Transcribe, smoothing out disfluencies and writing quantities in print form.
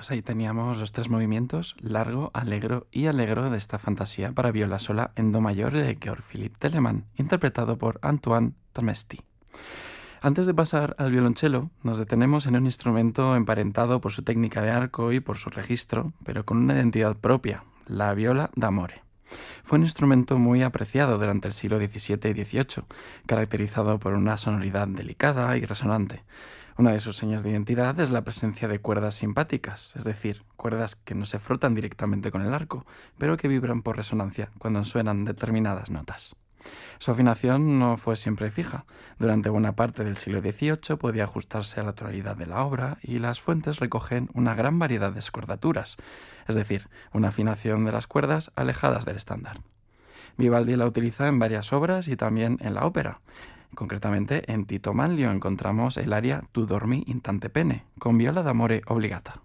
Pues ahí teníamos los tres movimientos, largo, allegro y allegro de esta fantasía para viola sola en do mayor de Georg Philipp Telemann, interpretado por Antoine Tamesti. Antes de pasar al violonchelo, nos detenemos en un instrumento emparentado por su técnica de arco y por su registro, pero con una identidad propia, la viola d'amore. Fue un instrumento muy apreciado durante el siglo XVII y XVIII, caracterizado por una sonoridad delicada y resonante. Una de sus señas de identidad es la presencia de cuerdas simpáticas, es decir, cuerdas que no se frotan directamente con el arco, pero que vibran por resonancia cuando suenan determinadas notas. Su afinación no fue siempre fija. Durante buena parte del siglo XVIII podía ajustarse a la tonalidad de la obra y las fuentes recogen una gran variedad de escordaturas, es decir, una afinación de las cuerdas alejadas del estándar. Vivaldi la utiliza en varias obras y también en la ópera. Concretamente, en Tito Manlio encontramos el aria Tu dormi in tante pene, con viola d'amore obligata.